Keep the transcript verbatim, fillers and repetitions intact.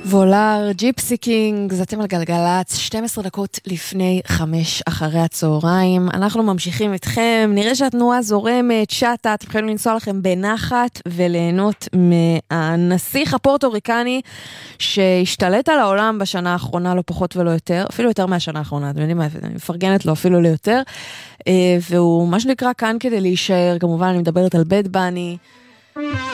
וולר, ג'יפסי קינג, אתם על גלגלץ, שתים עשרה דקות לפני חמש אחרי הצהריים. אנחנו ממשיכים איתכם, נראה שהתנועה זורמת, שטה, אתם יכולים לנסוע לכם בנחת וליהנות מהנסיך הפורטוריקני שהשתלט על העולם בשנה האחרונה, לא פחות ולא יותר, אפילו יותר מהשנה האחרונה, אתם יודעים מה, אני מפרגנת לו אפילו ליותר, והוא מה שנקרא כאן כדי להישאר, כמובן אני מדברת על בד בני,